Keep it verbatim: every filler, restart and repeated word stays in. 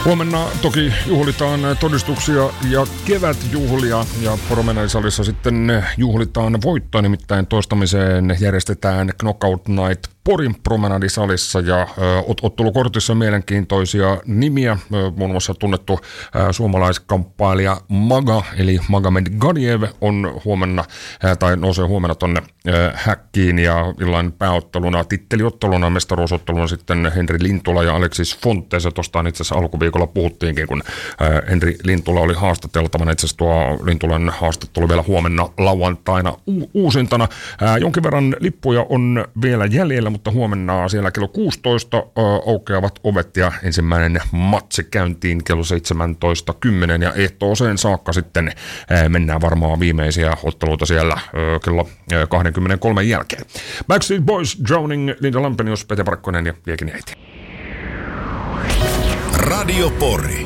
Huomenna toki juhlitaan todistuksia ja kevätjuhlia ja Promenade-salissa sitten juhlitaan voittoa, nimittäin toistamiseen järjestetään Knockout Night Porin Promenade-salissa ja ö, ottelukortissa mielenkiintoisia nimiä, ö, muun muassa tunnettu ö, suomalaiskampppailija Maga, eli Magomed Gadiev on huomenna, ö, tai nousee huomenna tonne ö, häkkiin ja illan pääotteluna, titteliotteluna, mestaruusotteluna sitten Henri Lintula ja Alexis Fontes, ja tuosta itse asiassa alkuviikolla puhuttiinkin, kun ö, Henri Lintula oli haastateltavana, itse asiassa tuo Lintulan haastattelu vielä huomenna lauantaina u- uusintana. Ö, jonkin verran lippuja on vielä jäljellä, mutta huomenna siellä kello kuusitoista ö, aukeavat ovet ja ensimmäinen matsi käyntiin kello seitsemäntoista kymmenen ja ehtooseen saakka sitten ö, mennään varmaan viimeisiä otteluita siellä ö, kello ö, kaksikymmentäkolme jälkeen. Backstreet Boys, Drowning, Linda Lampenius, Pete Parkkonen ja Jekin Heiti. Radio Pori.